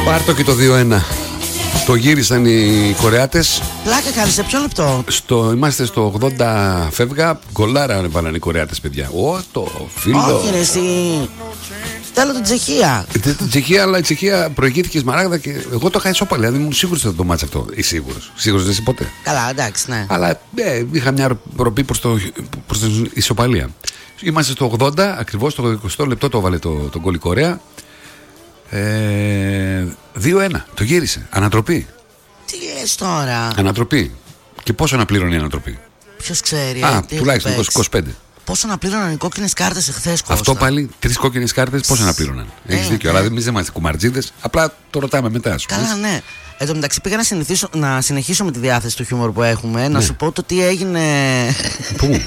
Πάρτο και το 2-1. Το γύρισαν οι Κορεάτες. Πλάκα κάνει, σε ποιο λεπτό? Είμαστε στο 80 φεύγα. Γκολάρα βάλανε οι Κορεάτες, παιδιά. Το φίλο. Όχι, ρε, εσύ. Θέλω την Τσεχία. Την Τσεχία, αλλά η Τσεχία προηγήθηκε Σμαράγδα και εγώ το είχα ισόπαλη. Δηλαδή ήμουν σίγουρος ότι θα το μάτς αυτό. Είσαι σίγουρος? Σίγουρος δεν είσαι ποτέ? Καλά, εντάξει, ναι. Αλλά είχα μια ροπή προς την ισοπαλία. Είμαστε στο 80, ακριβώς το 20 λεπτό το έβαλε το γκολ η Κορέα. 2-1. Το γύρισε. Ανατροπή. Τι λες τώρα? Ανατροπή. Και πόσο να πλήρωνε η ανατροπή? Ποιος ξέρει. Τουλάχιστον 25. Πόσο να πλήρωναν οι κόκκινες κάρτες εχθές, Κώστα? Αυτό πάλι, 3 κόκκινες κάρτες, πόσο να πλήρωναν? Έχεις δίκιο. Αλλά εμείς δεν είμαστε κουμαρτζίδες. Απλά το ρωτάμε μετά. Καλά, ναι. Εν τω μεταξύ πήγα να συνεχίσω με τη διάθεση του χιούμορ που έχουμε. Να σου πω το τι έγινε. Πού?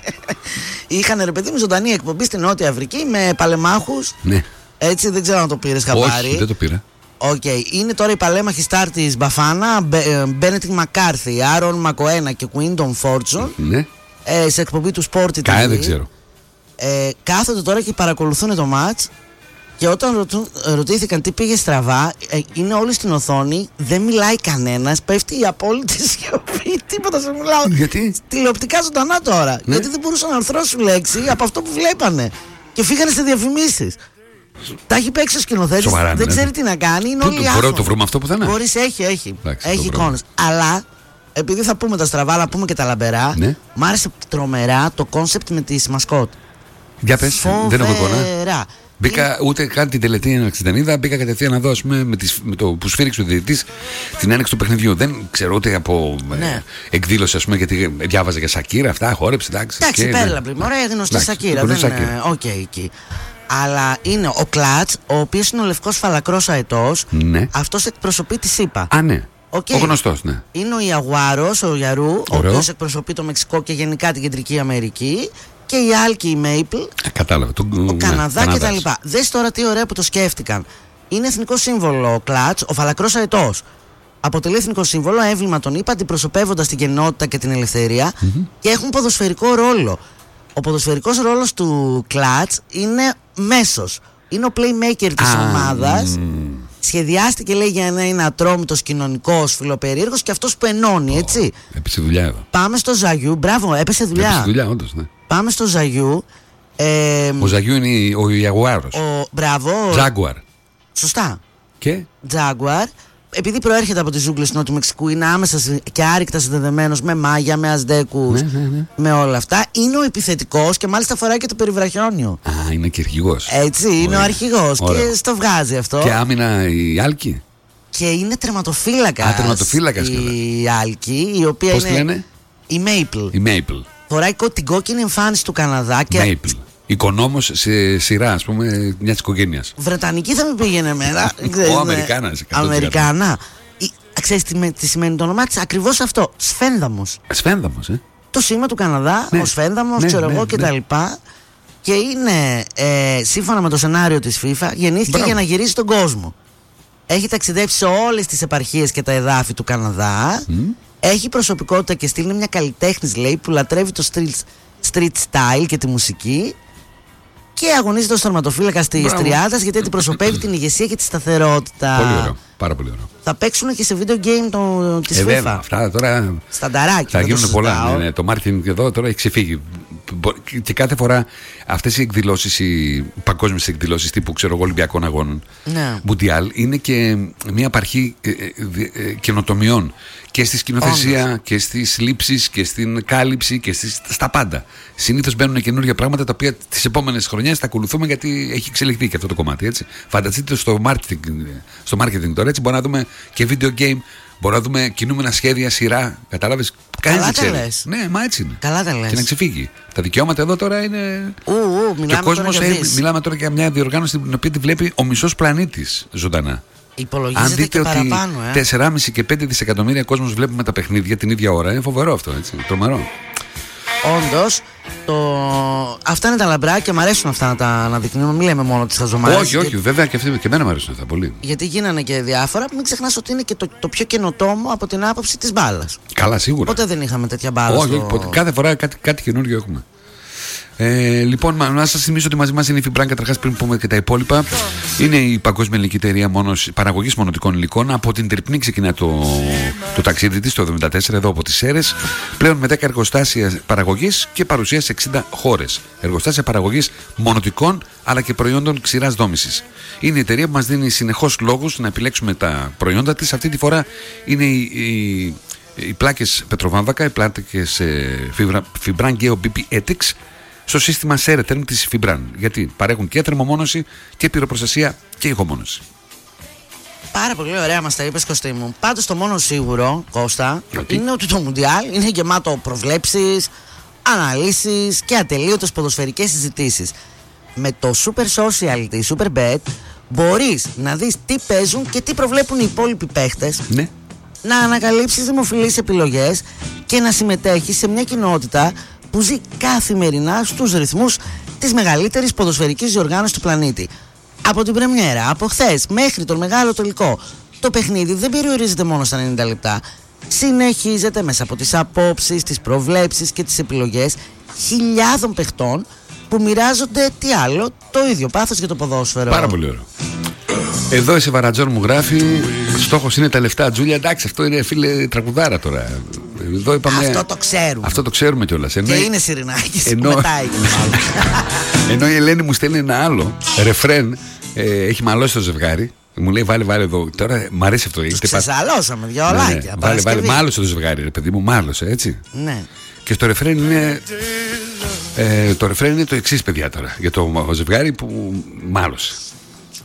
Είχαν, ρε παιδί μου, ζωντανή εκπομπή στην Νότια Αφρική με παλεμάχους. Ναι. Έτσι, δεν ξέρω αν το πήρες χαμπάρι. Όχι, δεν το πήρα. Είναι τώρα η παλέμαχη στάρ της Μπαφάνα, Μπένετ Μακκάρθι, Άρον Μακοένα και Κουίντον Φόρτσον. Ναι. Σε εκπομπή του Sport TV. Δεν ξέρω. Κάθονται τώρα και παρακολουθούν το μάτς. Και όταν ρωτήθηκαν τι πήγε στραβά, είναι όλοι στην οθόνη, δεν μιλάει κανένας, πέφτει η απόλυτη σιωπή. Τίποτα σε μιλάω. Γιατί? Τηλεοπτικά ζωντανά τώρα. Ναι. Γιατί δεν μπορούσαν να αρθρώσουν λέξη από αυτό που βλέπανε. Και φύγανε σε διαφημίσεις. Τα έχει παίξει ο σκηνοθέτης, δεν ξέρει τι να κάνει. Είναι όλοι άφωνοι. Μπορώ να το βρούμε αυτό που θα είναι? Μπορείς, έχει εικόνες. Αλλά επειδή θα πούμε τα στραβά, αλλά πούμε και τα λαμπερά, ναι. Μ' άρεσε τρομερά το κόνσεπτ με τις μασκότ. Για πες, δεν έχω εικόνα. Μπήκα ούτε καν την τελετή έναρξη δεν είδα. Μπήκα κατευθείαν να δω με το που σφύριξε ο διαιτητής την έναρξη του παιχνιδιού. Δεν ξέρω ούτε από εκδήλωση, ας πούμε, γιατί διάβαζα για Σακύρα, αυτά, χόρεψε. Εντάξει, πέρλαμπρη. Ωραία, γνωστή Σακύρα. Δεν είναι. Οκ, εκεί. Αλλά είναι ο Κλατς, ο οποίος είναι ο λευκός φαλακρός αετός. Ναι. Αυτός εκπροσωπεί τη ΣΥΠΑ. Ναι. Ο γνωστός, ναι. Είναι ο Ιαγουάρος, ο Ιαρού, ο οποίος εκπροσωπεί το Μεξικό και γενικά την Κεντρική Αμερική. Και η Άλκη, η Μέιπλ. Κατάλαβα. Ο Καναδά κτλ. Δες τώρα τι ωραία που το σκέφτηκαν. Είναι εθνικό σύμβολο ο Κλατς, ο φαλακρός αετός. Αποτελεί εθνικό σύμβολο, έμβλημα τον είπα, αντιπροσωπεύοντας την κοινότητα και την ελευθερία. Και έχουν ποδοσφαιρικό ρόλο. Ο ποδοσφαιρικός ρόλος του Κλατς είναι μέσος. Είναι ο playmaker της ομάδας. Σχεδιάστηκε, λέει, για να είναι ατρόμητος, κοινωνικός, φιλοπερίεργος και αυτός που ενώνει, έτσι. Έπεσε δουλειά εδώ. Πάμε στο Ζαγιού. Μπράβο, έπεσε δουλειά. Έπεσε δουλειά, όντως, ναι. Πάμε στο Ζαγιού. Ο Ζαγιού είναι ο Ιαγουάρος. Μπράβο. Τζάγκουαρ. Σωστά. Και? Τζάγκουαρ. Επειδή προέρχεται από τις ζούγκλες του Νότιου Μεξικού, είναι άμεσα και άρρηκτα συνδεδεμένος με Μάγια, με Αζδέκους, με όλα αυτά. Είναι ο επιθετικός και μάλιστα φοράει και το περιβραχιόνιο. Είναι και αρχηγός. Έτσι, είναι ο αρχηγός και στο βγάζει αυτό. Και άμυνα η Άλκη. Και είναι τερματοφύλακας. Τερματοφύλακας η Άλκη, η οποία πώς είναι. Πώς λένε? Η Μέιπλ. Η Μέιπλ. Φοράει την κόκκινη εμφάνιση του Καναδά. Μέιπλ. Οικονόμος σε σειρά, ας πούμε, μιας οικογένειας. Βρετανική θα με πήγαινε εμένα. Ο Αμερικάνας. Αμερικάνα. Ξέρεις τι σημαίνει το όνομά της? Ακριβώς αυτό. Σφένδαμος. Σφένδαμος, Το σήμα του Καναδά, ο Σφένδαμος, ξέρω εγώ κτλ. Και είναι, σύμφωνα με το σενάριο της FIFA, γεννήθηκε για να γυρίσει τον κόσμο. Έχει ταξιδέψει σε όλες τις επαρχίες και τα εδάφη του Καναδά. Έχει προσωπικότητα και στυλ, είναι μια καλλιτέχνης, λέει, που λατρεύει το street style και τη μουσική. Και αγωνίζεται ως τερματοφύλακας της Τριάδας, γιατί αντιπροσωπεύει την ηγεσία και τη σταθερότητα. Πολύ ωραίο. Πάρα πολύ ωραίο. Θα παίξουν και σε video game της FIFA. Βέβαια, αυτά τώρα. Στανταράκι. Θα γίνουν πολλά. Ναι. Το marketing εδώ τώρα έχει ξεφύγει. Και κάθε φορά αυτές οι εκδηλώσεις, οι παγκόσμιες εκδηλώσεις τύπου, ξέρω εγώ, Ολυμπιακών Αγώνων, Μουντιάλ, είναι και μια απαρχή καινοτομιών. Και στη σκηνοθεσία και στις λήψεις και στην κάλυψη και στα πάντα. Συνήθως μπαίνουν καινούργια πράγματα τα οποία τις επόμενες χρονιές θα ακολουθούμε, γιατί έχει εξελιχθεί και αυτό το κομμάτι. Έτσι. Φανταστείτε στο marketing τώρα, έτσι, μπορούμε να δούμε και video game, μπορούμε να δούμε κινούμενα σχέδια, σειρά. Κατάλαβες? Κανείς δεν ξέρει. Ναι, μα έτσι είναι. Καλά τα λες. Και να ξεφύγει. Τα δικαιώματα εδώ τώρα είναι. Και ο κόσμος, μιλάμε τώρα για μια διοργάνωση την οποία τη βλέπει ο μισός πλανήτης ζωντανά. Αν δείτε ότι παραπάνω, 4,5 και 5 δισεκατομμύρια κόσμος βλέπουμε τα παιχνίδια την ίδια ώρα, είναι φοβερό αυτό, έτσι, τρομερό. Όντως, αυτά είναι τα λαμπρά και μου αρέσουν αυτά να αναδεικνύουμε. Μην λέμε μόνο τις χαζομάρες. Όχι, βέβαια και εμένα μου αρέσουν αυτά πολύ. Γιατί γίνανε και διάφορα. Μην ξεχνάς ότι είναι και το πιο καινοτόμο από την άποψη της μπάλας. Καλά, σίγουρα. Ποτέ δεν είχαμε τέτοια μπάλα. Όχι, κάθε φορά κάτι καινούργιο έχουμε. Λοιπόν, να σας θυμίσω ότι μαζί μας είναι η Fibran, καταρχάς πριν πούμε και τα υπόλοιπα. Είναι η παγκόσμια ελληνική εταιρεία παραγωγής μονοτικών υλικών. Από την Τρυπνή ξεκινά το ταξίδι της το 1974, εδώ από τις Σέρρες. Πλέον με 10 εργοστάσια παραγωγής και παρουσία σε 60 χώρες. Εργοστάσια παραγωγής μονοτικών αλλά και προϊόντων ξηράς δόμησης. Είναι η εταιρεία που μας δίνει συνεχώς λόγους να επιλέξουμε τα προϊόντα της. Αυτή τη φορά είναι οι πλάκες Πετροβάμβακα, οι πλάκες Fibran Geo BP Ethics στο σύστημα Sereterm της Fibran. Γιατί παρέχουν και θερμομόνωση και πυροπροστασία και ηχομόνωση. Πάρα πολύ ωραία μας τα είπες, Κωστή μου. Πάντως το μόνο σίγουρο, Κώστα, είναι ότι το Μουντιάλ είναι γεμάτο προβλέψεις, αναλύσεις και ατελείωτες ποδοσφαιρικές συζητήσεις. Με το Super Social, τη Super Bet, μπορείς να δεις τι παίζουν και τι προβλέπουν οι υπόλοιποι παίχτες. Ναι. Να ανακαλύψεις δημοφιλείς επιλογές και να συμμετέχεις σε μια κοινότητα που ζει καθημερινά στους ρυθμούς της μεγαλύτερης ποδοσφαιρικής διοργάνωσης του πλανήτη. Από την πρεμιέρα, από χθες μέχρι τον μεγάλο τελικό, το παιχνίδι δεν περιορίζεται μόνο στα 90 λεπτά. Συνεχίζεται μέσα από τις απόψεις, τις προβλέψεις και τις επιλογές χιλιάδων παιχτών που μοιράζονται τι άλλο, το ίδιο πάθος για το ποδόσφαιρο. Πάρα πολύ ωραίο. Εδώ η Σεβαρατζόν μου γράφει: στόχος είναι τα λεφτά. Τζούλια, εντάξει, αυτό είναι φίλε τραγουδάρα τώρα. Εδώ είπαμε, αυτό το ξέρουμε. Αυτό το ξέρουμε κιόλας. Και είναι Σιρινάκης που μετάει. Ενώ η Ελένη μου στέλνει ένα άλλο ρεφρέν, έχει μαλώσει το ζευγάρι. Μου λέει βάλε εδώ. Τώρα μ' αρέσει αυτό. Ξεσαλώσαμε δυο ολάκια. Βάλε, μάλωσε το ζευγάρι, ρε παιδί μου, μάλωσε, έτσι. Ναι. Και στο ρεφρέν είναι. Το ρεφρέν είναι το εξής, παιδιά, τώρα. Για το ζευγάρι που μάλωσε.